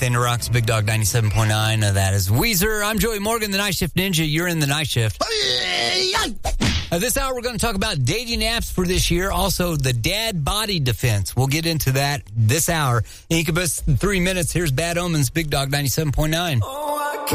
Anything Rocks, Big Dog 97.9. That is Weezer. I'm Joey Morgan, the Night Shift Ninja. You're in the Night Shift. This hour, we're going to talk about dating apps for this year. Also, the dad body defense. We'll get into that this hour. Incubus in 3 minutes. Here's Bad Omens, Big Dog 97.9.